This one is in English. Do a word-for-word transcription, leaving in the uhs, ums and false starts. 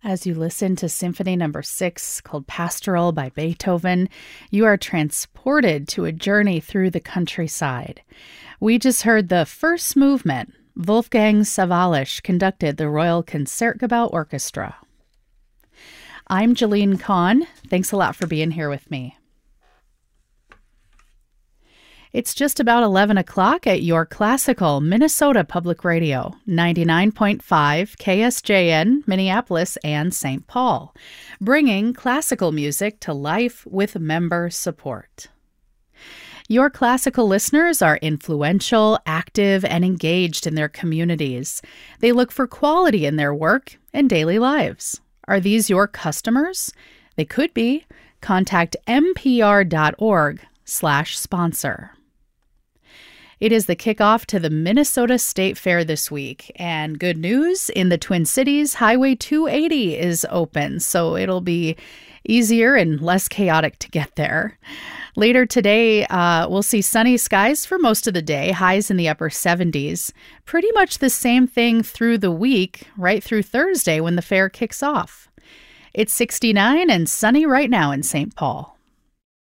As you listen to Symphony Number Six, called Pastoral by Beethoven, you are transported to a journey through the countryside. We just heard the first movement. Wolfgang Sawallisch conducted the Royal Concertgebouw Orchestra. I'm Jalene Kahn. Thanks a lot for being here with me. It's just about eleven o'clock at your classical Minnesota Public Radio, ninety-nine point five K S J N, Minneapolis and Saint Paul, bringing classical music to life with member support. Your classical listeners are influential, active, and engaged in their communities. They look for quality in their work and daily lives. Are these your customers? They could be. Contact npr.org slash sponsor. It is the kickoff to the Minnesota State Fair this week, and good news, in the Twin Cities, Highway two eighty is open, so it'll be easier and less chaotic to get there. Later today, uh, we'll see sunny skies for most of the day, highs in the upper seventies. Pretty much the same thing through the week, right through Thursday when the fair kicks off. It's sixty-nine and sunny right now in Saint Paul.